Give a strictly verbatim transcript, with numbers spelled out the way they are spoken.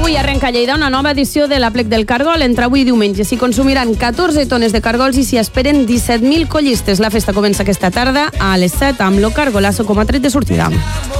Avui arrenca a Lleida una nova edició de l'Aplec del Cargol. Entre avui i diumenge s'hi consumiran catorze tones de cargols i s'hi esperen disset mil collistes. La festa comença aquesta tarda a les set amb lo cargolasso com a tret de sortida.